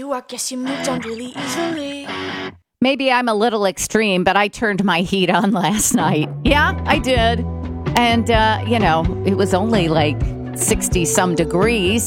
you. I guess you moved on really easily. Maybe I'm a little extreme, but I turned my heat on last night. Yeah, I did. And, it was only like 60 some degrees.